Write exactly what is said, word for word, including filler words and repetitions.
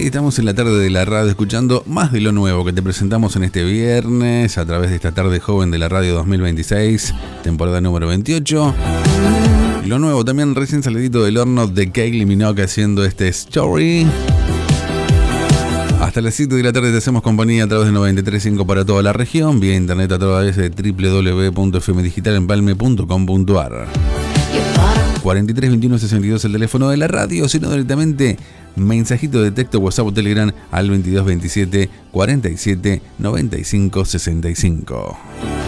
Ahí estamos en la tarde de la radio escuchando más de lo nuevo que te presentamos en este viernes a través de esta tarde joven de la radio dos mil veintiséis, temporada número veintiocho. Lo nuevo también recién salidito del horno de Kylie Minogue haciendo este Story. Hasta las siete de la tarde te hacemos compañía a través de noventa y tres punto cinco para toda la región, vía internet a través de doble u doble u doble u punto f m digital empalme punto com punto a r. cuarenta y tres veintiuno sesenta y dos el teléfono de la radio, sino directamente mensajito de texto, WhatsApp o Telegram al veintidós veintisiete cuarenta y siete noventa y cinco sesenta y cinco.